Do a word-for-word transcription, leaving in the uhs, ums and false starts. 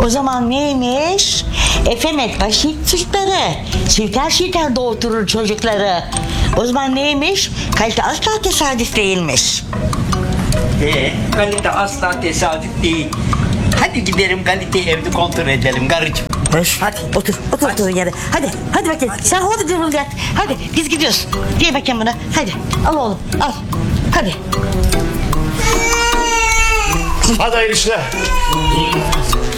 O zaman neymiş? Efemet başı çocukları. Şirker şirker doğurtur çocukları. O zaman neymiş? Kalite asla tesadüf değilmiş. Ee, kalite asla tesadüf değil. Hadi gidelim kaliteyi evde kontrol edelim karıcığım. Boş. Hadi otur, otur otur yere. Hadi, hadi bakayım. Sen hadi cıvıldayat. Hadi biz gidiyoruz. Giy bakayım bunu. Hadi al oğlum, al. Hadi. Hadi hayırlı işler.